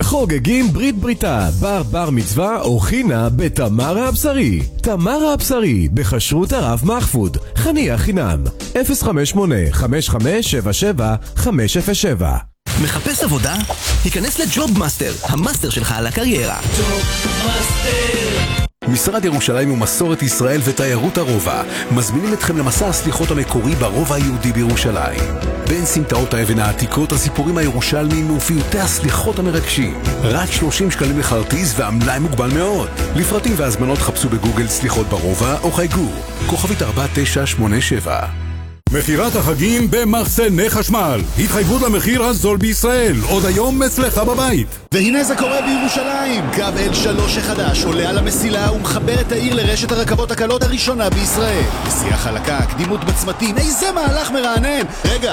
חוגגים ברית בריתה, בר מצווה או חינה בתמרה הבשרי. תמרה הבשרי, בכשרות הרב מחפוד. חניה חינם 058-5577-507. מחפש עבודה? היכנס לג'וב מאסטר, המאסטר שלך על הקריירה. ג'וב מאסטר. משרד ירושלים ומסורת ישראל ותיירות הרובע מזמינים אתכם למסע הסליחות המקורי ברובע היהודי בירושלים. בין סמטאות האבן העתיקות, הסיפורים הירושלמיים ופיוטי הסליחות המרגשים. רק 30 שקלים לחרטיז והמלאי מוגבל מאוד. לפרטים והזמנות חפשו בגוגל סליחות ברובע או חייגו כוכבית 4987. מחירת החגים במחסני חשמל. התחייבות למחיר הזול בישראל. עוד היום אצלך בבית. והנה זה קורה בירושלים. קו L3 החדש עולה על המסילה ומחבר את העיר לרשת הרכבות הקלות הראשונה בישראל. נסיעה חלקה, קדימות בצמתים, איזה מהלך מרענן. רגע,